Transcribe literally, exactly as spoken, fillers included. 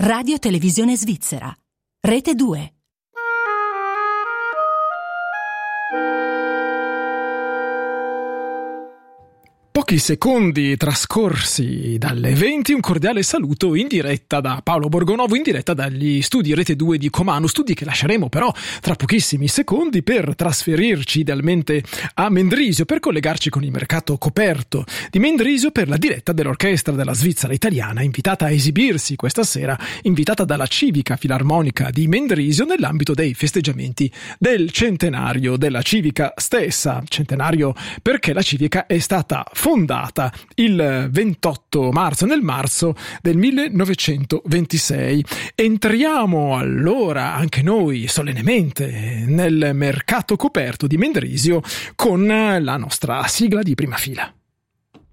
Radio Televisione Svizzera. Rete due. Pochi secondi trascorsi dalle venti, un cordiale saluto in diretta da Paolo Borgonovo, in diretta dagli studi Rete due di Comano, studi che lasceremo però tra pochissimi secondi per trasferirci idealmente a Mendrisio, per collegarci con il mercato coperto di Mendrisio per la diretta dell'orchestra della Svizzera italiana, invitata a esibirsi questa sera, invitata dalla Civica Filarmonica di Mendrisio nell'ambito dei festeggiamenti del centenario della Civica stessa. Centenario perché la Civica è stata fondata il ventotto marzo, nel marzo del millenovecentoventisei. Entriamo allora anche noi solennemente nel mercato coperto di Mendrisio con la nostra sigla di prima fila.